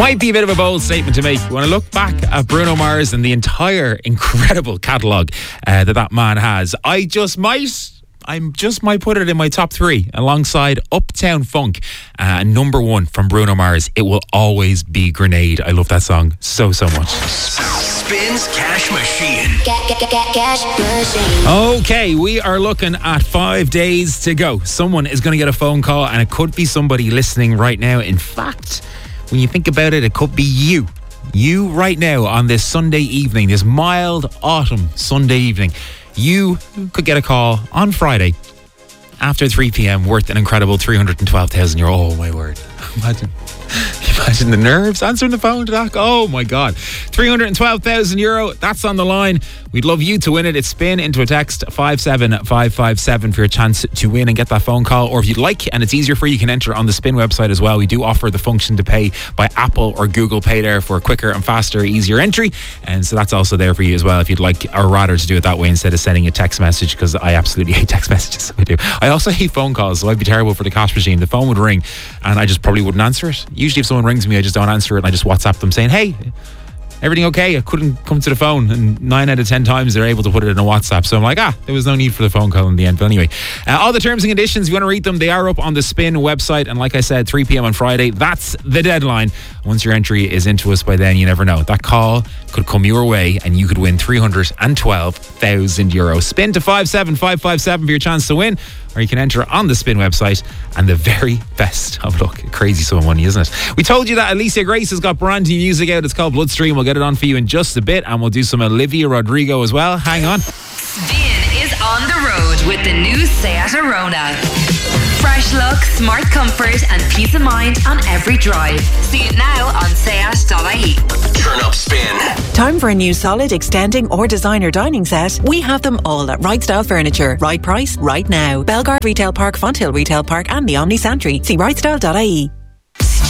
Might be a bit of a bold statement to make. When I look back at Bruno Mars and the entire incredible catalogue that man has, I just might put it in my top 3 alongside Uptown Funk. Number 1 from Bruno Mars, It Will Always Be Grenade. I love that song so much. Spins Cash Machine. Cash machine. Okay, we are looking at 5 days to go. Someone is going to get a phone call, and it could be somebody listening right now. In fact, when you think about it, it could be you. You right now on this Sunday evening, this mild autumn Sunday evening. You could get a call on Friday after 3 p.m. worth an incredible €312,000. Oh, my word. Imagine the nerves answering the phone to that. Oh, my God. €312,000. That's on the line. We'd love you to win it. It's spin into a text 57557 for your chance to win and get that phone call. Or if you'd like, and it's easier for you, you can enter on the Spin website as well. We do offer the function to pay by Apple or Google Pay there for a quicker and faster, easier entry. And so that's also there for you as well if you'd like, or rather to do it that way instead of sending a text message, because I absolutely hate text messages. So I do. I also hate phone calls, so I'd be terrible for the cash machine. The phone would ring and I just probably wouldn't answer it. Usually if someone rings me, I just don't answer it and I just WhatsApp them saying, hey, everything okay? I couldn't come to the phone, and 9 out of 10 times they're able to put it in a WhatsApp. So I'm like, there was no need for the phone call in the end. But anyway, all the terms and conditions, if you want to read them, they are up on the Spin website. And like I said, 3 p.m. on Friday, that's the deadline. Once your entry is into us by then, you never know. That call could come your way and you could win €312,000. Spin to 57557 for your chance to win. Or you can enter on the Spin website. And the very best of luck. Crazy sum of money, isn't it? We told you that Alicia Grace has got brand new music out. It's called Bloodstream. We'll get it on for you in just a bit. And we'll do some Olivia Rodrigo as well. Hang on. Spin is on the road with the new Seat Arona. Fresh look, smart comfort and peace of mind on every drive. See it now on seat.ie. Turn up Spin. Time for a new solid, extending or designer dining set? We have them all at Right Style Furniture. Right price, right now. Belgard Retail Park, Fonthill Retail Park and the Omni Santry. See rightstyle.ie.